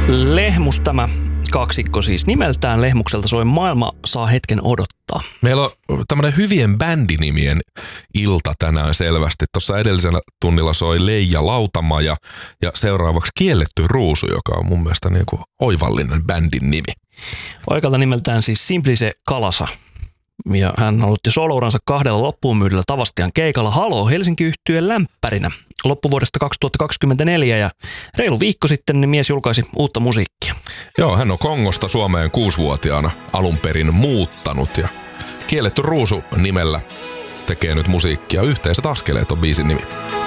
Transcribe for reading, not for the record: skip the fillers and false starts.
Lehmus tämä kaksikko siis nimeltään. Lehmukselta soi Maailma saa hetken odottaa. Meillä on tämmöinen hyvien bändinimien ilta tänään selvästi. Tuossa edellisellä tunnilla soi Leija Lautamaja ja seuraavaksi Kielletty ruusu, joka on mun mielestä niin kuin oivallinen bändin nimi. Poikalta nimeltään siis Simplice Kalasa. Ja hän aloitti solouransa 2 loppuun myydellä Tavastian keikalla Halo Helsinki-yhtyeen lämpärinä loppuvuodesta 2024 ja reilu viikko sitten niin mies julkaisi uutta musiikkia. Joo, hän on Kongosta Suomeen 6-vuotiaana alun perin muuttanut ja Kielletty ruusu nimellä tekee nyt musiikkia. Yhteiset askeleet on biisin nimi.